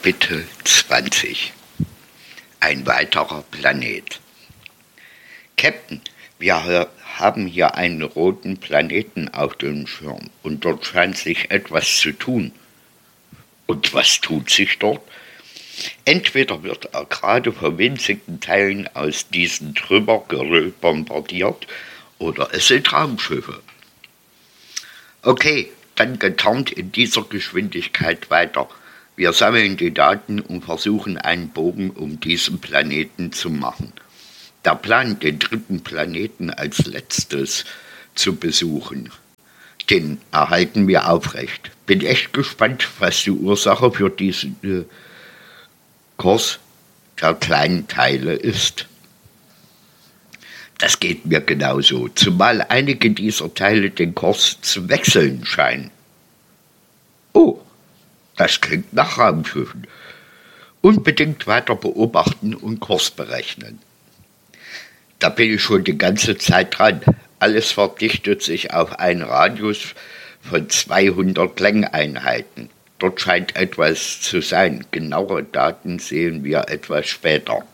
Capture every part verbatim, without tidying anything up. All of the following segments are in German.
Kapitel zwanzig. Ein weiterer Planet. Captain, wir haben hier einen roten Planeten auf dem Schirm und dort scheint sich etwas zu tun. Und was tut sich dort? Entweder wird er gerade von winzigen Teilen aus diesem Trümmergeröll bombardiert oder es sind Raumschiffe. Okay, dann getarnt in dieser Geschwindigkeit weiter. Wir sammeln die Daten und versuchen einen Bogen um diesen Planeten zu machen. Der Plan, den dritten Planeten als letztes zu besuchen, den erhalten wir aufrecht. Bin echt gespannt, was die Ursache für diesen äh, Kurs der kleinen Teile ist. Das geht mir genauso, zumal einige dieser Teile den Kurs zu wechseln scheinen. Oh, das klingt nach Raumschiffen. Unbedingt weiter beobachten und Kurs berechnen. Da bin ich schon die ganze Zeit dran. Alles verdichtet sich auf einen Radius von zweihundert Längeneinheiten. Dort scheint etwas zu sein. Genauere Daten sehen wir etwas später.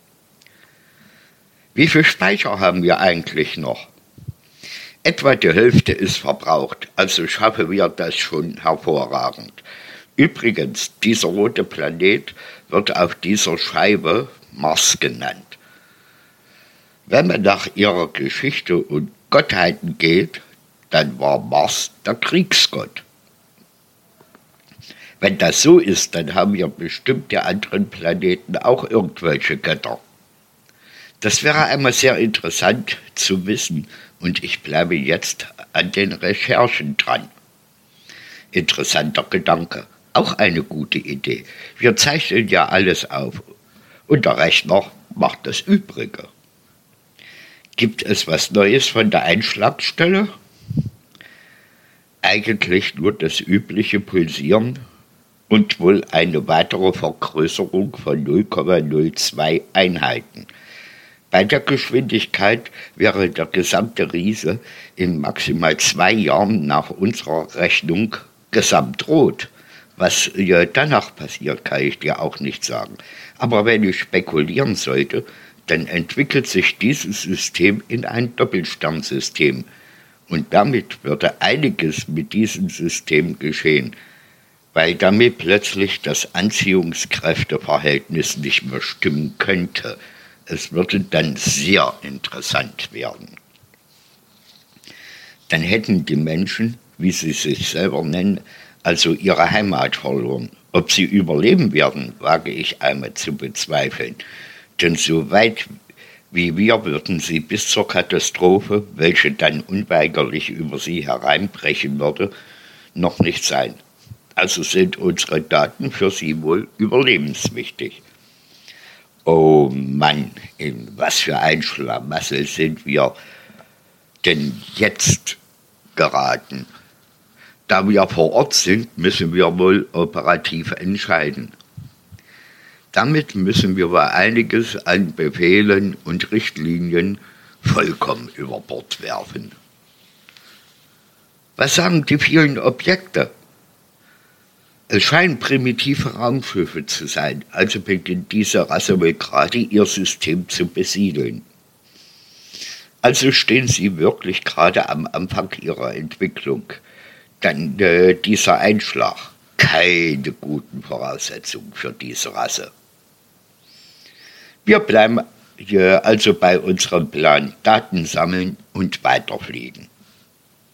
Wie viel Speicher haben wir eigentlich noch? Etwa die Hälfte ist verbraucht, also schaffen wir das schon hervorragend. Übrigens, dieser rote Planet wird auf dieser Scheibe Mars genannt. Wenn man nach ihrer Geschichte und Gottheiten geht, dann war Mars der Kriegsgott. Wenn das so ist, dann haben wir bestimmt die anderen Planeten auch irgendwelche Götter. Das wäre einmal sehr interessant zu wissen und ich bleibe jetzt an den Recherchen dran. Interessanter Gedanke, auch eine gute Idee. Wir zeichnen ja alles auf und der Rechner macht das Übrige. Gibt es was Neues von der Einschlagstelle? Eigentlich nur das übliche Pulsieren und wohl eine weitere Vergrößerung von null Komma null zwei Einheiten. Bei der Geschwindigkeit wäre der gesamte Riese in maximal zwei Jahren nach unserer Rechnung gesamtrot. Was danach passiert, kann ich dir auch nicht sagen. Aber wenn ich spekulieren sollte, dann entwickelt sich dieses System in ein Doppelsternsystem. Und damit würde einiges mit diesem System geschehen, weil damit plötzlich das Anziehungskräfteverhältnis nicht mehr stimmen könnte. Es würde dann sehr interessant werden. Dann hätten die Menschen, wie sie sich selber nennen, also ihre Heimat verloren. Ob sie überleben werden, wage ich einmal zu bezweifeln. Denn so weit wie wir würden sie bis zur Katastrophe, welche dann unweigerlich über sie hereinbrechen würde, noch nicht sein. Also sind unsere Daten für sie wohl überlebenswichtig. Oh Mann, in was für ein Schlamassel sind wir denn jetzt geraten? Da wir vor Ort sind, müssen wir wohl operativ entscheiden. Damit müssen wir wohl einiges an Befehlen und Richtlinien vollkommen über Bord werfen. Was sagen die vielen Objekte? Es scheinen primitive Raumschiffe zu sein, also beginnt diese Rasse wohl gerade ihr System zu besiedeln. Also stehen sie wirklich gerade am Anfang ihrer Entwicklung. Dann äh, dieser Einschlag, keine guten Voraussetzungen für diese Rasse. Wir bleiben hier also bei unserem Plan Daten sammeln und weiterfliegen.